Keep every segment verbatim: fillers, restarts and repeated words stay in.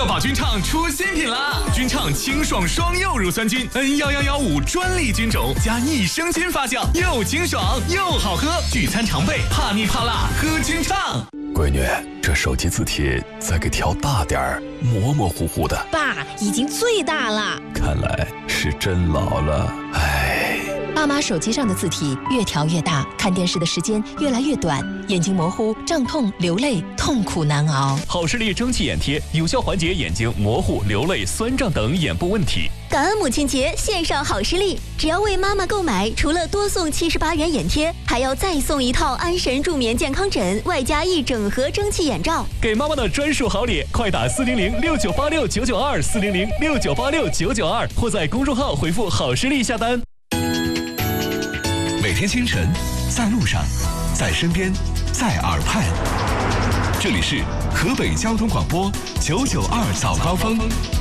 乐宝君畅出新品啦！君畅清爽双柚乳酸菌 N 一一一五专利菌种加益生菌发酵，又清爽又好喝，聚餐常备，怕腻怕辣喝君畅。 闺女，这手机字体再给调大点儿，模模糊糊的。 爸，已经最大了。 看来是真老了，唉。 爸妈手机上的字体越调越大，看电视的时间越来越短，眼睛模糊、胀痛、流泪，痛苦难熬。 好视力蒸汽眼贴有效缓解眼睛模糊、流泪、酸胀等眼部问题。 感恩母亲节，献上好视力，只要为妈妈购买，除了多送七十八元眼贴，还要再送一套安神助眠健康枕，外加一整盒蒸汽眼罩。 给妈妈的专属好礼，快打四零零六九八六九九二四零零六九八六九九二，或在公众号回复好视力下单。 每天清晨，在路上，在身边，在耳畔，这里是河北交通广播九九二早高峰。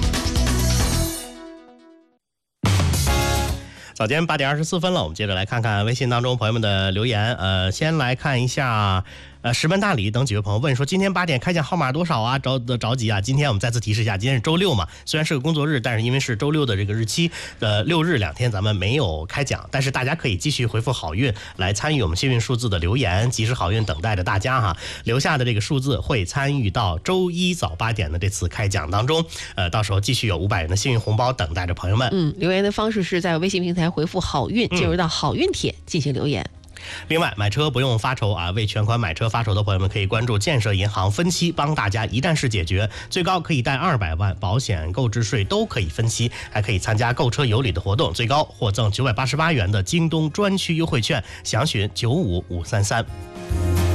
早间八点二十四分了，我们接着来看看微信当中朋友们的留言。呃，先来看一下。呃，石门大理等几位朋友问说，今天八点开奖号码多少啊？着着急啊！今天我们再次提示一下，今天是周六嘛，虽然是个工作日，但是因为是周六的这个日期，呃，六日两天咱们没有开奖，但是大家可以继续回复好运来参与我们幸运数字的留言，及时好运等待着大家哈。留下的这个数字会参与到周一早八点的这次开奖当中，呃，到时候继续有五百元的幸运红包等待着朋友们。 嗯，留言的方式是在微信平台回复好运，进入到好运帖进行留言。 另外，买车不用发愁啊！为全款买车发愁的朋友们，可以关注建设银行分期，帮大家一站式解决，最高可以贷二百万，保险、购置税都可以分期，还可以参加购车有礼的活动，最高获赠九百八十八元的京东专区优惠券，详询九五五三三。